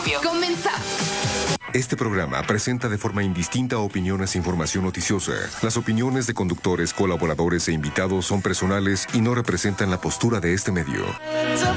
principio. ¡Comenzamos! Este programa presenta de forma indistinta opiniones e información noticiosa. Las opiniones de conductores, colaboradores e invitados son personales y no representan la postura de este medio.